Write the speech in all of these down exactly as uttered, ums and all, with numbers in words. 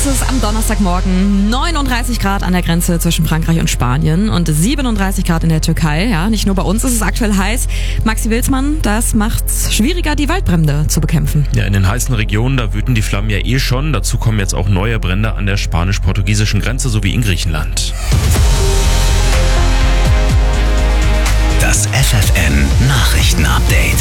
es am Donnerstagmorgen. neununddreißig Grad an der Grenze zwischen Frankreich und Spanien und siebenunddreißig Grad in der Türkei. Ja, nicht nur bei uns ist es aktuell heiß. Maxi Wilsmann, das macht's schwieriger, die Waldbrände zu bekämpfen. Ja, in den heißen Regionen, da wüten die Flammen ja eh schon. Dazu kommen jetzt auch neue Brände an der spanisch-portugiesischen Grenze sowie in Griechenland. Das F F N-Nachrichten-Update.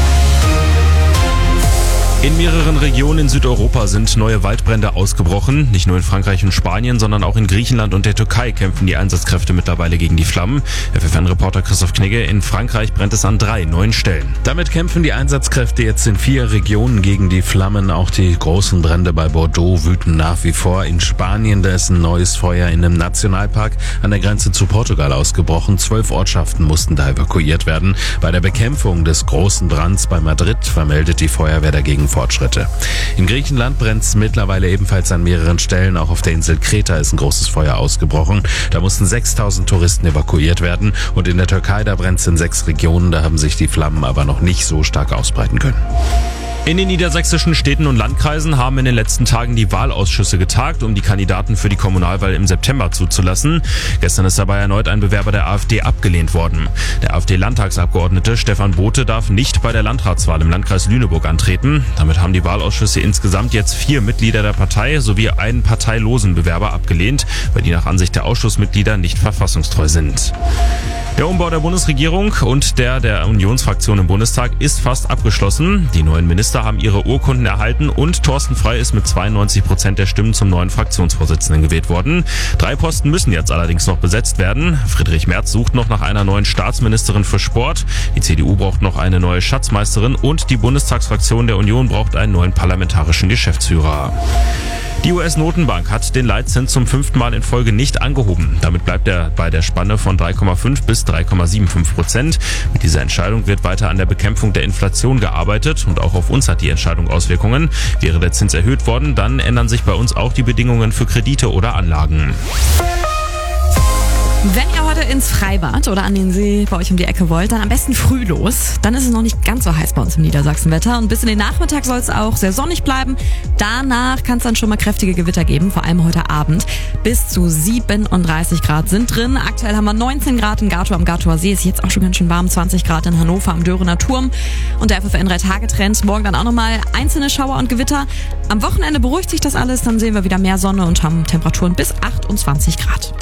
In mehreren Regionen in Südeuropa sind neue Waldbrände ausgebrochen. Nicht nur in Frankreich und Spanien, sondern auch in Griechenland und der Türkei kämpfen die Einsatzkräfte mittlerweile gegen die Flammen. F F N-Reporter Christoph Knigge, in Frankreich brennt es an drei neuen Stellen. Damit kämpfen die Einsatzkräfte jetzt in vier Regionen gegen die Flammen. Auch die großen Brände bei Bordeaux wüten nach wie vor. In Spanien, da ist ein neues Feuer in einem Nationalpark an der Grenze zu Portugal ausgebrochen. Zwölf Ortschaften mussten da evakuiert werden. Bei der Bekämpfung des großen Brands bei Madrid vermeldet die Feuerwehr dagegen Fortschritte. In Griechenland brennt es mittlerweile ebenfalls an mehreren Stellen. Auch auf der Insel Kreta ist ein großes Feuer ausgebrochen. Da mussten sechstausend Touristen evakuiert werden. Und in der Türkei, da brennt es in sechs Regionen. Da haben sich die Flammen aber noch nicht so stark ausbreiten können. In den niedersächsischen Städten und Landkreisen haben in den letzten Tagen die Wahlausschüsse getagt, um die Kandidaten für die Kommunalwahl im September zuzulassen. Gestern ist dabei erneut ein Bewerber der AfD abgelehnt worden. Der AfD-Landtagsabgeordnete Stefan Bote darf nicht bei der Landratswahl im Landkreis Lüneburg antreten. Damit haben die Wahlausschüsse insgesamt jetzt vier Mitglieder der Partei sowie einen parteilosen Bewerber abgelehnt, weil die nach Ansicht der Ausschussmitglieder nicht verfassungstreu sind. Der Umbau der Bundesregierung und der der Unionsfraktion im Bundestag ist fast abgeschlossen. Die neuen Minister haben ihre Urkunden erhalten und Thorsten Frey ist mit zweiundneunzig Prozent der Stimmen zum neuen Fraktionsvorsitzenden gewählt worden. Drei Posten müssen jetzt allerdings noch besetzt werden. Friedrich Merz sucht noch nach einer neuen Staatsministerin für Sport. Die C D U braucht noch eine neue Schatzmeisterin und die Bundestagsfraktion der Union braucht einen neuen parlamentarischen Geschäftsführer. Die U S-Notenbank hat den Leitzins zum fünften Mal in Folge nicht angehoben. Damit bleibt er bei der Spanne von drei Komma fünf bis drei Komma fünfundsiebzig Prozent. Mit dieser Entscheidung wird weiter an der Bekämpfung der Inflation gearbeitet und auch auf uns hat die Entscheidung Auswirkungen. Wäre der Zins erhöht worden, dann ändern sich bei uns auch die Bedingungen für Kredite oder Anlagen. Wenn ihr heute ins Freibad oder an den See bei euch um die Ecke wollt, dann am besten früh los. Dann ist es noch nicht ganz so heiß bei uns im Niedersachsenwetter und bis in den Nachmittag soll es auch sehr sonnig bleiben. Danach kann es dann schon mal kräftige Gewitter geben, vor allem heute Abend. Bis zu siebenunddreißig Grad sind drin. Aktuell haben wir neunzehn Grad in Gatow am Gatower See. Ist jetzt auch schon ganz schön warm. zwanzig Grad in Hannover am Dörener Turm. Und der F F N drei Tage Trend. Morgen dann auch nochmal einzelne Schauer und Gewitter. Am Wochenende beruhigt sich das alles. Dann sehen wir wieder mehr Sonne und haben Temperaturen bis achtundzwanzig Grad.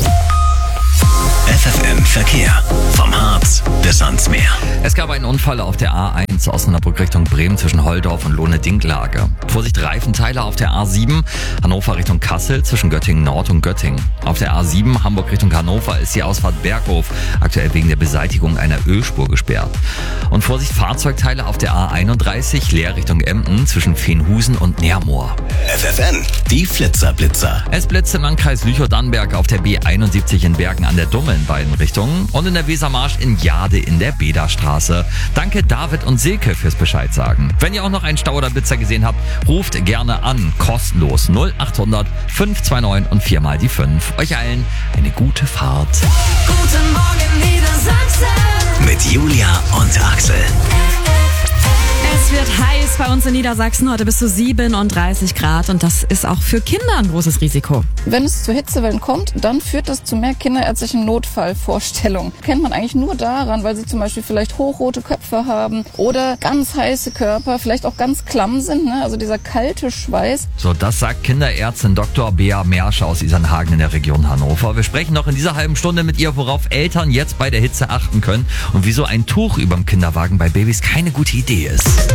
F F N Verkehr. Vom Harz bis ans Meer. Es gab einen Unfall auf der A eins Osnabrück Richtung Bremen zwischen Holdorf und Lohne-Dinklage. Vorsicht, Reifenteile auf der A sieben Hannover Richtung Kassel zwischen Göttingen Nord und Göttingen. Auf der A sieben Hamburg Richtung Hannover ist die Ausfahrt Berghof aktuell wegen der Beseitigung einer Ölspur gesperrt. Und Vorsicht, Fahrzeugteile auf der A einunddreißig Leer Richtung Emden zwischen Feenhusen und Neermoor. F F N, die Flitzerblitzer. Es blitzt im Landkreis Lüchow-Dannenberg auf der B einundsiebzig in Bergen an der Dumme in beiden Richtungen und in der Wesermarsch in Jade in der Bederstraße. Danke David und Silke fürs Bescheid sagen. Wenn ihr auch noch einen Stau oder Blitzer gesehen habt, ruft gerne an. Kostenlos null achthundert fünf zwei neun und viermal die fünf. Euch allen eine gute Fahrt. Guten Morgen Niedersachsen. Mit Julia und Axel. Es wird heiß bei uns in Niedersachsen, heute bis zu siebenunddreißig Grad und das ist auch für Kinder ein großes Risiko. Wenn es zu Hitzewellen kommt, dann führt das zu mehr kinderärztlichen Notfallvorstellungen. Kennt man eigentlich nur daran, weil sie zum Beispiel vielleicht hochrote Köpfe haben oder ganz heiße Körper, vielleicht auch ganz klamm sind, ne? Also dieser kalte Schweiß. So, das sagt Kinderärztin Doktor Bea Mersch aus Isernhagen in der Region Hannover. Wir sprechen noch in dieser halben Stunde mit ihr, worauf Eltern jetzt bei der Hitze achten können und wieso ein Tuch überm Kinderwagen bei Babys keine gute Idee ist.